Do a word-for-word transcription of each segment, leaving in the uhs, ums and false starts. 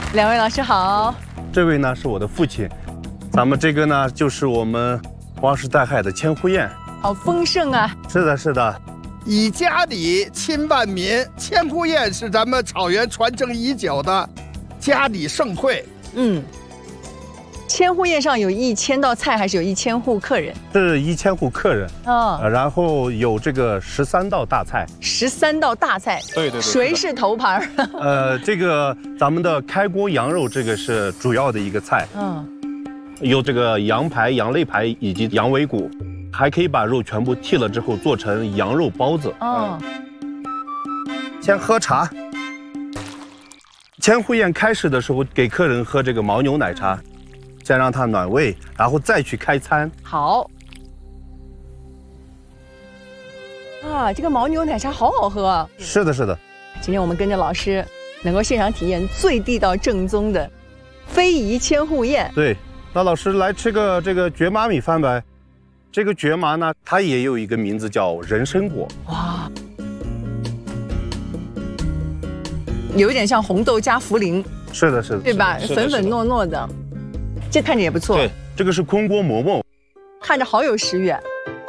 两位老师好。 这位呢是我的父亲，咱们这个呢就是我们汪氏带海的千户宴， 好丰盛啊！ 是的，是的。 以家里亲万民，千户宴是咱们草原传承已久的家里盛会。 嗯。 千户宴上有一千道菜，还是有一千户客人？ 是一千户客人哦、 呃，然后有这个十三道大菜。 十三道大菜， 对对对。 谁是头盘？ 呃，这个咱们的开锅羊肉，这个是主要的一个菜。嗯。有这个羊排、羊肋排以及羊尾骨，还可以把肉全部剔了之后做成羊肉包子。哦。先喝茶。千户宴开始的时候，给客人喝这个牦牛奶茶。 先让它暖胃，然后再去开餐。 好。啊，这个牦牛奶茶好好喝啊！ 是的，是的。 今天我们跟着老师，能够现场体验最地道、正宗的非遗千户宴。 对，那老师来吃个这个蕨麻米饭呗。这个蕨麻呢，它也有一个名字叫人参果。哇， 有一点像红豆加茯苓。 是的，是的， 对吧？粉粉糯糯的。 这看着也不错。 对，这个是空锅馍馍， 看着好有食欲。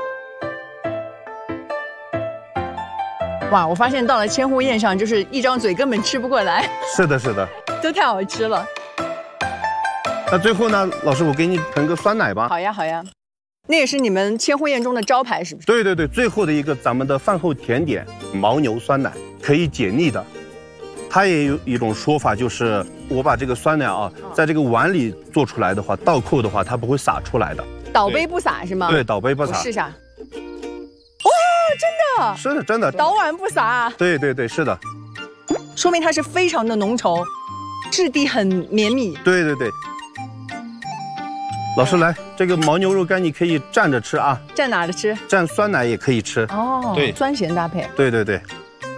哇，我发现到了千户宴上，就是一张嘴根本吃不过来。 是的，是的， 都太好吃了。 那最后呢，老师，我给你盛个酸奶吧。 好呀，好呀。那也是你们千户宴中的招牌，是不是？ 对对对，最后的一个咱们的饭后甜点牦牛酸奶，可以解腻的。 它也有一种说法，就是我把这个酸奶啊，在这个碗里做出来的话，倒扣的话，它不会洒出来的。 倒杯不洒是吗？ 对，倒杯不洒。 我试下。哇，真的！ 是的，真的。 倒碗不洒。 对对对，是的。 说明它是非常的浓稠，质地很绵密。 对对对。老师来，这个牦牛肉干你可以蘸着吃啊。 蘸哪着吃？ 蘸酸奶也可以吃。 哦，对，酸咸搭配。 对对对。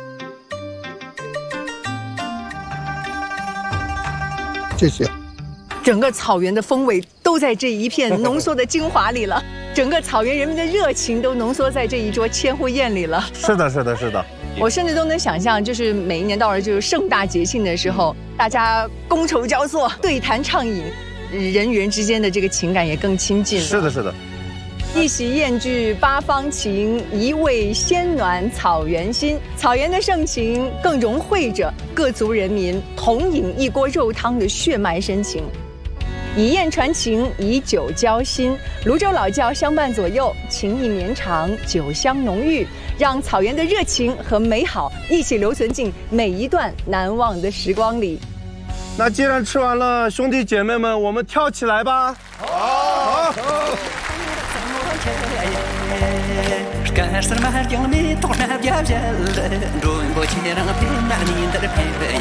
谢谢。 整个草原的风味都在这一片浓缩的精华里了，整个草原人民的热情都浓缩在这一桌千户宴里了。 是的，是的，是的。 我甚至都能想象，就是每一年到了就是盛大节庆的时候，大家觥筹交错，对谈畅饮，人与人之间的这个情感也更亲近了。 是的，是的。 一席宴聚八方情，一味先暖草原心。草原的盛情更融汇着各族人民同饮一锅肉汤的血脉深情。以宴传情，以酒交心，泸州老窖相伴左右，情谊绵长，酒香浓郁，让草原的热情和美好一起留存进每一段难忘的时光里。 那既然吃完了，兄弟姐妹们，我们跳起来吧！好。好 Kasar mahal yang mi tok na dia jal, doin bo chirang pe na ni dar pe